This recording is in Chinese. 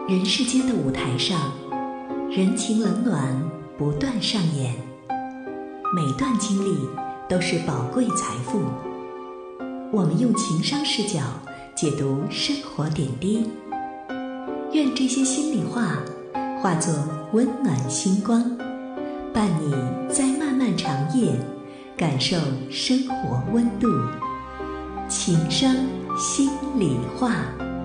人世间的舞台上，人情冷暖不断上演，每段经历都是宝贵财富。我们用情商视角解读生活点滴，愿这些心里话化作温暖星光，伴你在漫漫长夜感受生活温度。情商心里话。